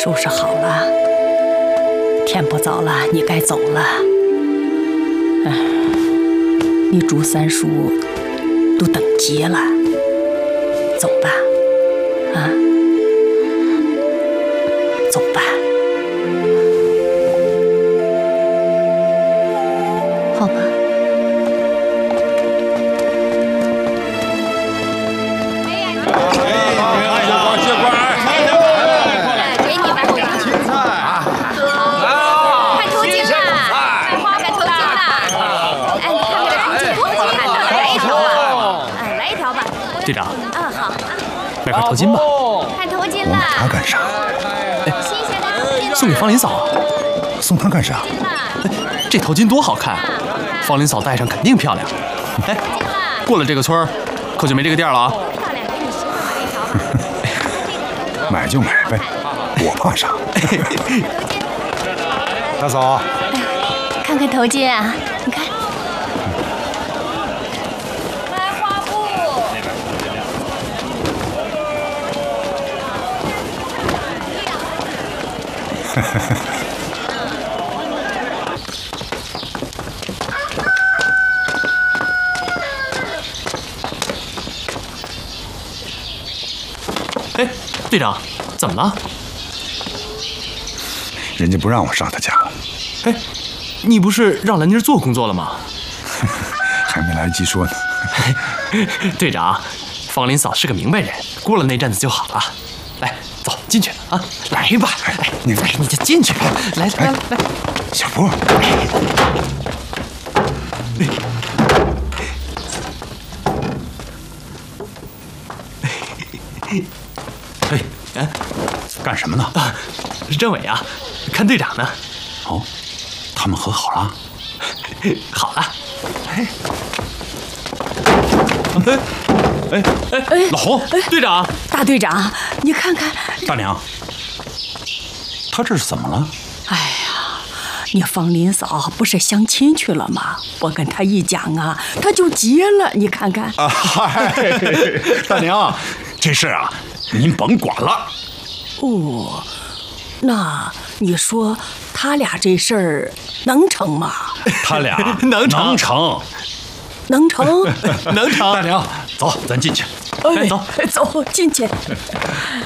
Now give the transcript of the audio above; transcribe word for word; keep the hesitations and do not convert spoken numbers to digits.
收拾好了，天不早了，你该走了。哎，你祝三叔都等急了，走吧，啊，走吧。好吧。 队长， 嗯，好， 买块头巾吧。 看头巾了。 他干啥？ 哎， 新鲜的头巾。 送给方林嫂啊。 送她干啥？ 哎，这头巾多好看，方林嫂戴上肯定漂亮。哎，过了这个村可就没这个店了啊。 买就买呗，我怕啥？大嫂， 看看头巾啊，你看。 哎，队长，怎么了？ 人家不让我上他家。 哎，你不是让兰妮做工作了吗？ 还没来得及说呢。 队长，方林嫂是个明白人，过了那阵子就好了。来，走进去啊！来吧，哎，你来，你就进去。来来来， 小波。 哎，哎， 干什么呢？ 啊，政委啊，看队长呢。 哦，他们和好了？ 好了。哎， 哎哎哎，老洪， 队长， 大队长，你看看。 大娘，他这是怎么了？ 哎呀，你方林嫂不是相亲去了吗？我跟他一讲啊，他就急了。你看看。 啊嗨，大娘，这事啊，您甭管了。 哦，那你说他俩这事儿能成吗？ 他俩能成， 能成， 能成， 能成。 大娘，走，咱进去。 哎， 走走进去。